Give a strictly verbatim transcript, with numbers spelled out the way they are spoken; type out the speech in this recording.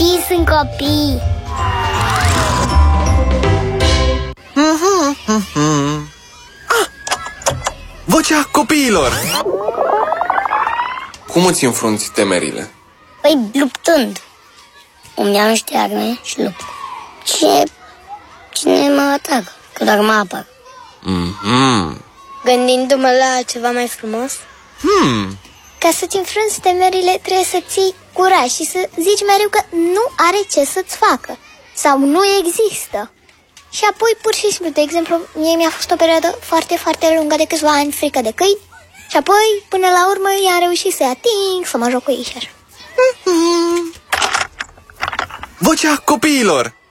Copii sunt copii. Ah! Vocea copiilor. Cum îți înfrunți temerile? Păi luptând. Îmi iau niște arme și lupt. Cine, cine mă atacă, că doar mă apăr. Mm-hmm. Gândindu-mă la ceva mai frumos. Hmm. Ca să-ți înfrunți temerile, trebuie să ții curaj și să zici mereu că nu are ce să-ți facă sau nu există. Și apoi, pur și simplu, de exemplu, mie mi-a fost o perioadă foarte, foarte lungă de câțiva ani frică de câini și apoi, până la urmă, i-am reușit să-i ating, să mă joc cu ei și așa. Vocea copiilor.